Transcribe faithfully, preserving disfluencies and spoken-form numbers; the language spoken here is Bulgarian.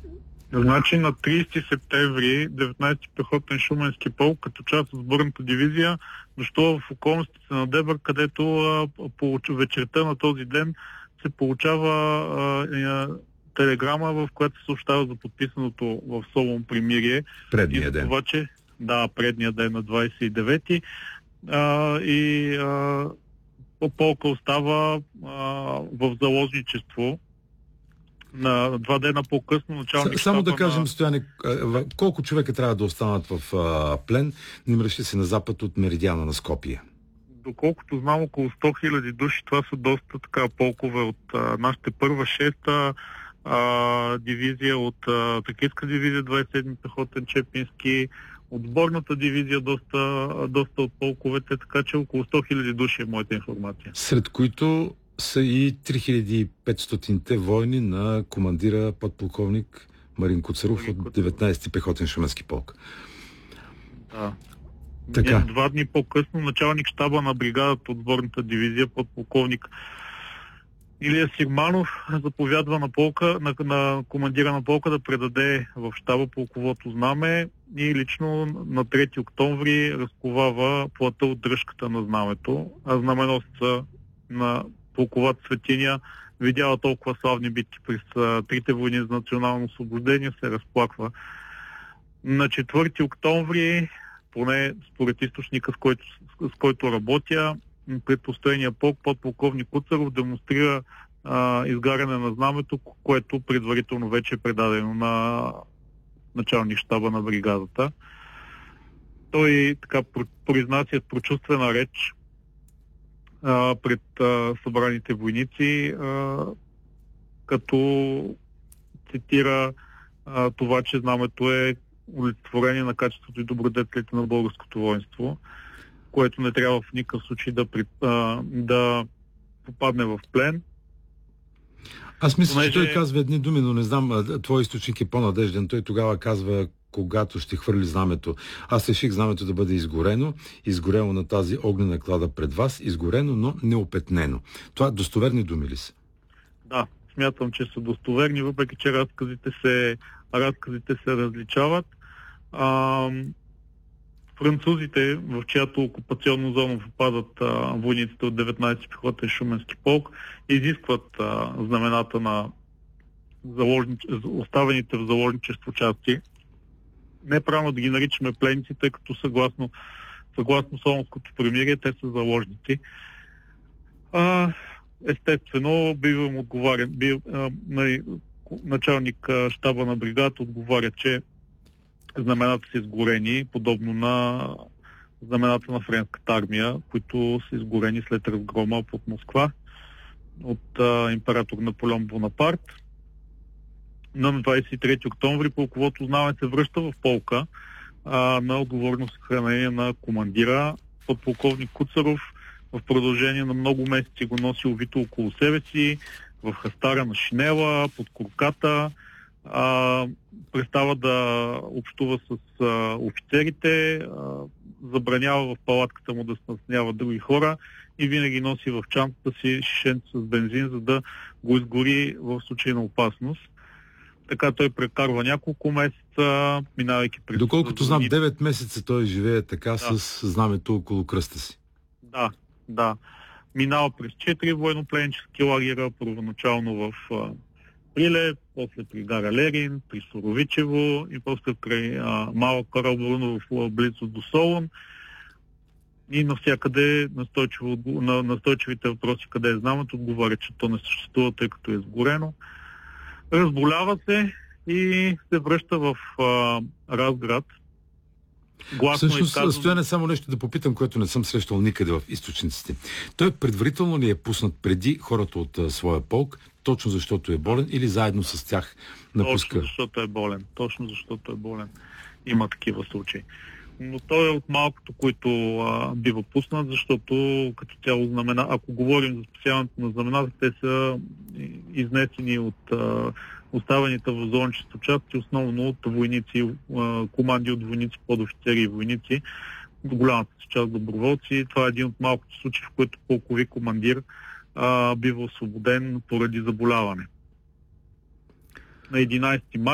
Значи на тридесети септември деветнайсети пехотен Шуменски полк като част от сборната дивизия дошъл в околностите на Дебър, където а, по вечерта на този ден се получава а, а, телеграма, в която се съобщава за подписаното в Солун примирие. Предния ден. Това, че, да, предния ден на двайсет и девети. А, и а, полка остава а, в заложничество. На два дена по-късно началник Само да кажем, на... Стояне, колко човека трябва да останат в а, плен, намиращи се на запад от меридиана на Скопие? Доколкото знам, около сто хиляди души. Това са доста така полкове от а, нашата първа, шеста а, дивизия, от а, Тракийска дивизия, двайсет и седми пехотен Чепински, от сборната дивизия доста, доста от полковете, така че около сто хиляди души е моята информация. Сред които са и три хиляди и петстотин-те войни на командира подполковник Марин Куцаров от деветнайсети пехотен Шуменски полк. Да. Така. Два дни по-късно началник щаба на бригадата от сборната дивизия, подполковник Илия Сигманов, заповядва на полка, на, на командира на полка да предаде в щаба полковото знаме и лично на трети октомври разковава плата от дръжката на знамето, а знаменосеца на полковата Светиня видяла толкова славни битки през а, трите войни за национално освобождение, се разплаква. На четвърти октомври, поне според източника, с който, с който работя, пред постоянния полк подполковник Куцаров демонстрира а, изгаряне на знамето, което предварително вече е предадено на началник щаба на бригадата. Той така произнася прочувствена реч а, пред а, събраните войници, а, като цитира а, това, че знамето е олицетворение на качеството и добродетелите на българското воинство, което не трябва в никакъв случай да, при, а, да попадне в плен. Аз мисля, Понеже... че той казва едни думи, но не знам, твой източник е по-надежден. Той тогава казва, когато ще хвърли знамето. Аз реших знамето да бъде изгорено, изгорело на тази огнена клада пред вас, изгорено, но неопетнено. Това достоверни думи ли са? Да, смятам, че са достоверни, въпреки че разказите се, разказите се различават. А, французите, в чиято окупационна зона попадат а, войниците от деветнайсети пехотен Шуменски полк, изискват а, знамената на заложни... оставените в заложничество части. Не е правилно да ги наричаме пленници, тъй като съгласно, съгласно Солунското примирие те са заложници. А, естествено, бивам отговарен, бив, а, на, началник а, щаба на бригадата отговаря, че знамената са изгорени, подобно на знамената на френската армия, които са изгорени след разгрома под Москва от а, император Наполеон Бонапарт. На двайсет и трети октомври полковото знаме се връща в полка а, на отговорно съхранение на командира. Подполковник Куцаров в продължение на много месеци го носи увито около себе си, в хастара на шинела, под курката. А, престава да общува с а, офицерите, а, забранява в палатката му да се наснява други хора и винаги носи в чантата си шишенце с бензин, за да го изгори в случай на опасност. Така той прекарва няколко месеца, минавайки през... Доколкото знам, девет месеца той живее така, да, с знамето около кръста си. Да, да. Минава през четири военнопленнически лагера, първоначално в Прилеп, после при Гара Лерин, при Суровичево и после при а, Малък Карабруно в близо до Солун. И навсякъде настойчиво, на настойчивите въпроси къде е знамето, отговаря, че то не съществува, тъй като е изгорено. Разболява се и се връща в а, Разград. Гласно Всъщност, изказано... Стояне, само нещо да попитам, което не съм срещал никъде в източниците. Той предварително ли е пуснат преди хората от а, своя полк, точно защото е болен, или заедно с тях напуска? Точно защото е болен. Точно защото е болен. Има такива случаи. Но той е от малкото, които а, бива пуснат, защото като цяло знамена, ако говорим за специалното на знамената, те са изнесени от а, оставените в зончество части, основно от войници, а, команди от войници, подофицери и войници, в голямата си част доброволци. Това е един от малкото случаи, в които полкови командир а, бива освободен поради заболяване. На единайсети май